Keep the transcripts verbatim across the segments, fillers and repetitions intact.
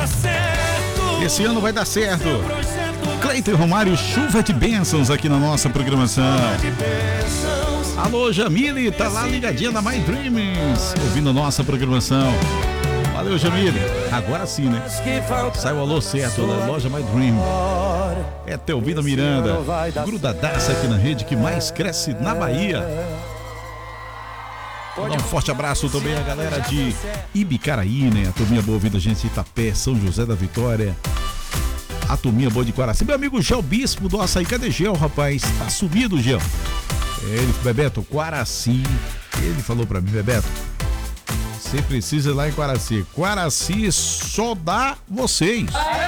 certo. Esse ano vai dar certo. Cleiton Romário, chuva de bênçãos aqui na nossa programação. Alô, Jamile, tá lá ligadinha na My Dreams, ouvindo nossa programação. Valeu, Jamile. Agora sim, né? Sai o alô certo da loja My Dream. É Teovina Miranda, grudadaça aqui na rede que mais cresce na Bahia. Vou dar um forte abraço também à galera de Ibicaraí, né? A turminha boa vida, gente, Itapé, São José da Vitória. A turminha boa de Quaraci. Meu amigo Gel Bispo do Açaí. Cadê Gel, rapaz? Tá sumido, Gel. Ele, Bebeto, Quaraci. Ele falou pra mim, Bebeto, você precisa ir lá em Quaraci. Quaraci só dá vocês.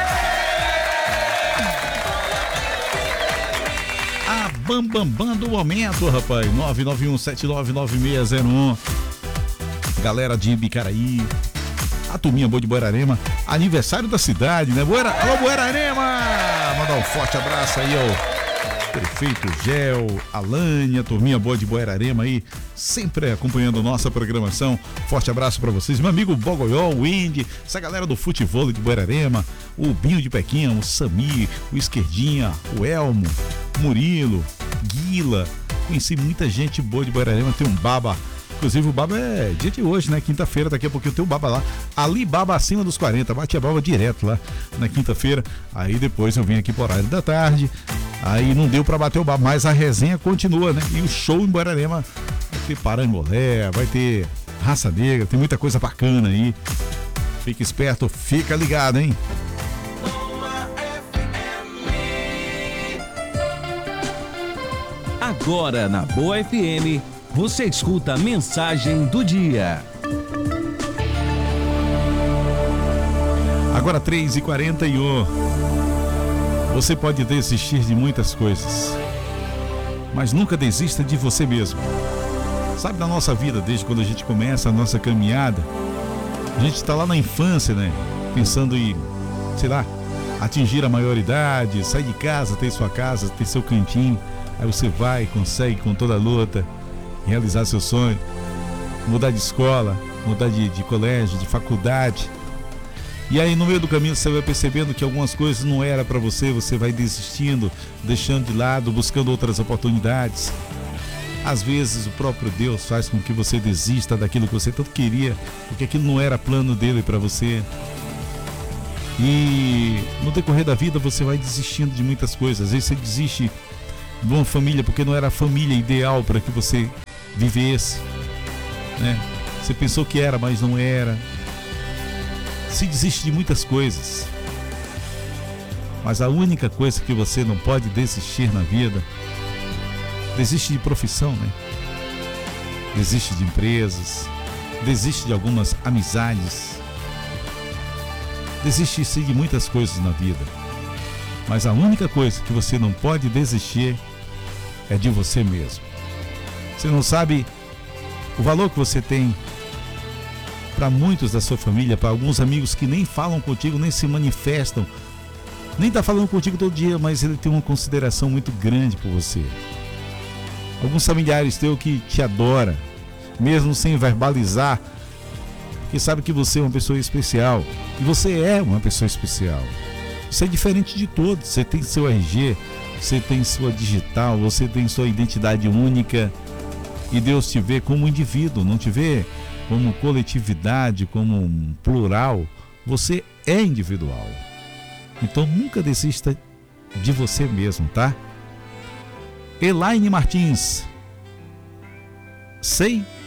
A Bambambam Bam, Bam do momento, rapaz. nove nove um sete nove nove seis zero um. Galera de Ibicaraí. A turminha boa de Buerarema. Aniversário da cidade, né? Boera... Alô, Buerarema! Mandar um forte abraço aí ao Prefeito Gel, Alane, a turminha boa de Buerarema aí, sempre acompanhando nossa programação. Forte abraço pra vocês. Meu amigo Bogoiol, o Indy, essa galera do futebol de Buerarema, o Binho de Pequim, o Samir, o Esquerdinha, o Elmo, Murilo, Guila. Conheci muita gente boa de Buerarema. Tem um baba. Inclusive o baba é dia de hoje, né? Quinta-feira, daqui a pouquinho tem o baba lá. Ali baba acima dos quarenta, bate a baba direto lá na quinta-feira. Aí depois eu vim aqui por horário da tarde. Aí não deu pra bater o baba, mas a resenha continua, né? E o show em Buerarema vai ter Parangolé, vai ter Raça Negra, tem muita coisa bacana aí. Fica esperto, fica ligado, hein? Agora na Boa F M, você escuta a mensagem do dia. Agora três e quarenta e um. Você pode desistir de muitas coisas, mas nunca desista de você mesmo. Sabe, na nossa vida, desde quando a gente começa a nossa caminhada, a gente está lá na infância, né? Pensando em, sei lá, atingir a maioridade, sair de casa, ter sua casa, ter seu cantinho. Aí você vai, consegue com toda a luta realizar seu sonho, mudar de escola, mudar de, de colégio, de faculdade. E aí no meio do caminho você vai percebendo que algumas coisas não era para você, você vai desistindo, deixando de lado, buscando outras oportunidades. Às vezes o próprio Deus faz com que você desista daquilo que você tanto queria, porque aquilo não era plano dele para você. E no decorrer da vida você vai desistindo de muitas coisas. Às vezes você desiste de uma família porque não era a família ideal para que você vivesse, né? Você pensou que era, mas não era. Se desiste de muitas coisas, mas a única coisa que você não pode desistir na vida, desiste de profissão, né? Desiste de empresas, desiste de algumas amizades, desiste sim de muitas coisas na vida, mas a única coisa que você não pode desistir é de você mesmo. Você não sabe o valor que você tem para muitos da sua família, para alguns amigos que nem falam contigo, nem se manifestam, nem tá falando contigo todo dia, mas ele tem uma consideração muito grande por você. Alguns familiares teus que te adoram, mesmo sem verbalizar, que sabe que você é uma pessoa especial, e você é uma pessoa especial. Você é diferente de todos, você tem seu R G, você tem sua digital, você tem sua identidade única, e Deus te vê como um indivíduo, não te vê como coletividade, como um plural. Você é individual. Então nunca desista de você mesmo, tá? Elaine Martins, sei